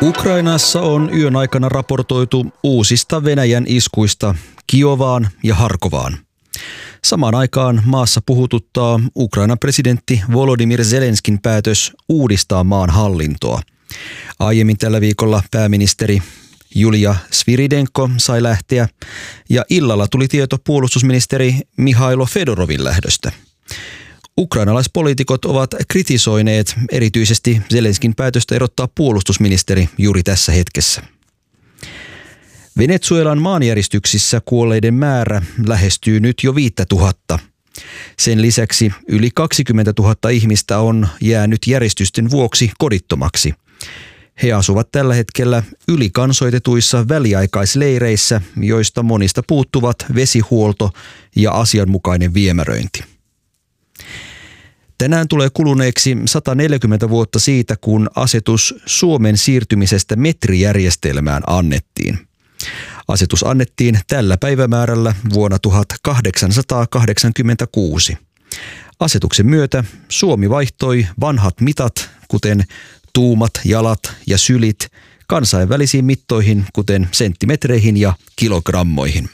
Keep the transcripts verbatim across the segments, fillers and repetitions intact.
Ukrainassa on yön aikana raportoitu uusista Venäjän iskuista Kiovaan ja Harkovaan. Samaan aikaan maassa puhututtaa Ukrainan presidentti Volodymyr Zelenskin päätös uudistaa maan hallintoa. Aiemmin tällä viikolla pääministeri Julia Sviridenko sai lähteä ja illalla tuli tieto puolustusministeri Mihailo Fedorovin lähdöstä. Ukrainalaispoliitikot ovat kritisoineet erityisesti Zelenskin päätöstä erottaa puolustusministeri juuri tässä hetkessä. Venezuelan maanjäristyksissä kuolleiden määrä lähestyy nyt jo viittä tuhatta. Sen lisäksi yli kaksikymmentätuhatta ihmistä on jäänyt järistysten vuoksi kodittomaksi. He asuvat tällä hetkellä ylikansoitetuissa väliaikaisleireissä, joista monista puuttuvat vesihuolto ja asianmukainen viemäröinti. Tänään tulee kuluneeksi sata neljäkymmentä vuotta siitä, kun asetus Suomen siirtymisestä metrijärjestelmään annettiin. Asetus annettiin tällä päivämäärällä vuonna tuhatkahdeksansataakahdeksankymmentäkuusi. Asetuksen myötä Suomi vaihtoi vanhat mitat, kuten tuumat, jalat ja sylit, kansainvälisiin mittoihin, kuten senttimetreihin ja kilogrammoihin.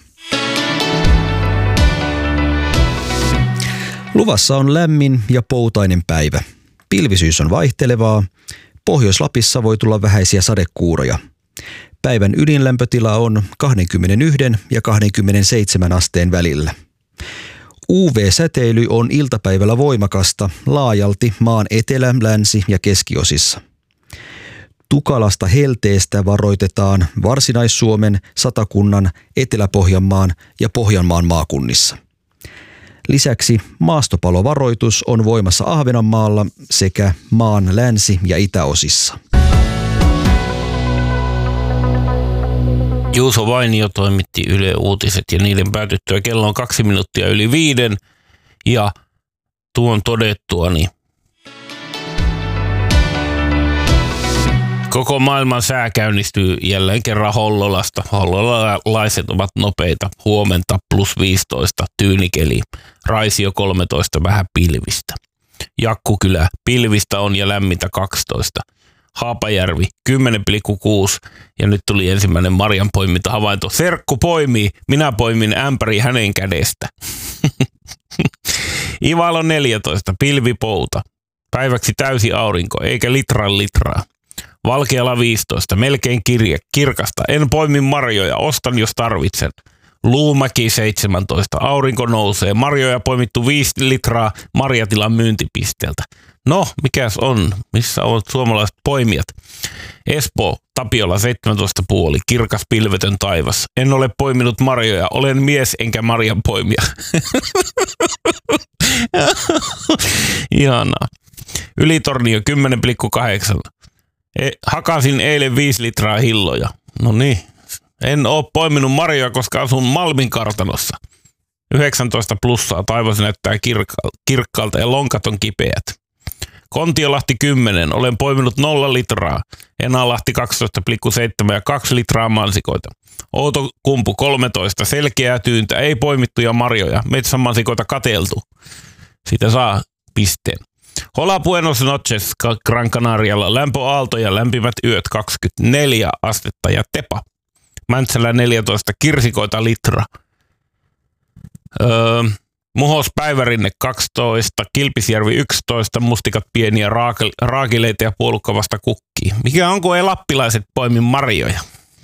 Luvassa on lämmin ja poutainen päivä. Pilvisyys on vaihtelevaa. Pohjois-Lapissa voi tulla vähäisiä sadekuuroja. Päivän ydinlämpötila on kaksikymmentäyksi ja kaksikymmentäseitsemän asteen välillä. U V-säteily on iltapäivällä voimakasta laajalti maan etelä-, länsi- ja keskiosissa. Tukalasta helteestä varoitetaan Varsinais-Suomen, Satakunnan, Etelä-Pohjanmaan ja Pohjanmaan maakunnissa. Lisäksi maastopalovaroitus on voimassa Ahvenanmaalla sekä maan länsi- ja itäosissa. Juuso Vainio toimitti Yle Uutiset ja niiden päätyttyä kello on kaksi minuuttia yli viiden ja tuon todettuani koko maailman sää käynnistyy jälleen kerran Hollolasta. Hollolalaiset ovat nopeita. Huomenta plus viisitoista, tyynikeli. Raisio kolmetoista, vähän pilvistä. Jakkukylä, pilvistä on ja lämmintä kaksitoista. Haapajärvi, kymmenen pilkku kuusi. Ja nyt tuli ensimmäinen marjanpoiminta havainto. Serkku poimii, minä poimin ämpäri hänen kädestä. Ivalo neljätoista, pilvipouta. Päiväksi täysi aurinko, eikä litran litraa. Valkeala viisitoista, melkein kirje, kirkasta. En poimi marjoja, ostan jos tarvitsen. Luumäki seitsemäntoista, aurinko nousee. Marjoja poimittu viisi litraa marjatilan myyntipisteeltä. No, mikäs on? Missä ovat suomalaiset poimijat? Espoo, Tapiola seitsemäntoista puoli, kirkas pilvetön taivas. En ole poiminut marjoja, olen mies enkä marjan poimija. Ihanaa. Ylitornio kymmenen pilkku kahdeksan. E, hakasin eilen viisi litraa hilloja. No niin. En oo poiminut marjoja, koska asun Malmin kartanossa. yhdeksäntoista plussaa, taivas näyttää kirkka- kirkkaalta ja lonkat on kipeät. Kontiolahti kymmenen, olen poiminut nolla litraa. Enälahti kaksitoista pilkku seitsemän ja kaksi litraa mansikoita. Outokumpu kolmetoista, selkeää tyyntä, ei poimittuja marjoja, metsämansikoita kateltu. Siitä saa pisteen. Hola Buenos noches, Gran Canarialla, lämpöaaltoja, lämpimät yöt kaksikymmentäneljä astetta ja tepa. Mäntsälä neljätoista, kirsikoita litra. Öö, Muhos Päivärinne kaksitoista, Kilpisjärvi yksitoista, mustikat pieniä, raake- raakileita ja puolukkavasta kukkii. Mikä on, kun ei lappilaiset poimi marjoja?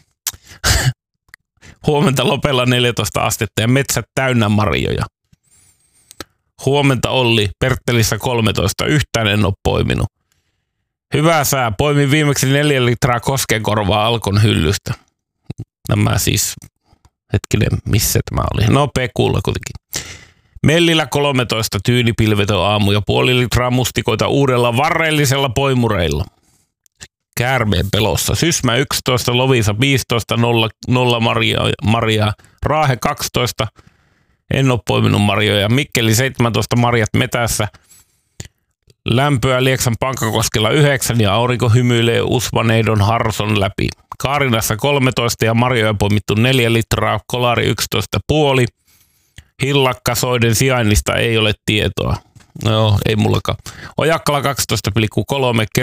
Huomenta Lopella neljätoista astetta ja metsät täynnä marjoja. Huomenta Olli, Perttelissä kolmetoista, yhtään en ole poiminut. Hyvää sää, poimin viimeksi neljä litraa koskenkorvaa Alkon hyllystä. Nämä siis, hetkinen, missä tämä oli? No Pekulla kuitenkin. Mellillä kolmetoista, tyynipilvetön aamu ja puoli litraa mustikoita uudella varreellisella poimureilla. Käärmeen pelossa. Sysmä yksitoista, Lovisa viisitoista, nolla, nolla marjaa, marjaa. Raahe kaksitoista, en ole poiminut marjoja. Mikkeli seitsemäntoista, marjat metässä. Lämpöä Lieksan Pankkakoskella yhdeksän ja aurinko hymyilee Usvaneidon Harson läpi. Kaarinassa kolmetoista ja marjoja poimittu neljä litraa, Kolari yksitoista puoli. Hillakkasoiden sijainnista ei ole tietoa. No, ei mullakaan. Ojakkala kaksitoista pilkku kolme,